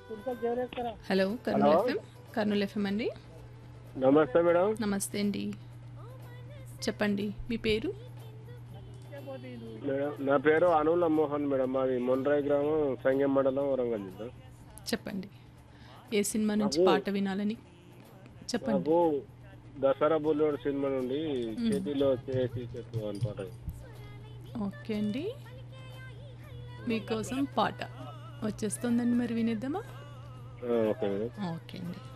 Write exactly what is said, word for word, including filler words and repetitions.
Hello Kurnool FM Kurnool FM అండి. నమస్తే madam. నమస్తే అండి, చెప్పండి మీ పేరు? మేడం నా పేరు అనుల మోహన్ మేడం. మాది మొండ్రాయి గ్రామం, సంగెం మండలం, వరంగల్ జిల్లా. చెప్పండి ఏ సినిమా నుంచి నాకు- పాట వినాలని చెప్పండి. నాకు దసరా బుల్లోడు సినిమా నుండి చేతిలో చేసి చెప్పు అని పాట. ఓకే అండి, మీకోసం పాట వచ్చేస్తుందండి, మరి వినేద్దామా? ఆ, ఓకే మేడం. ఓకే అండి.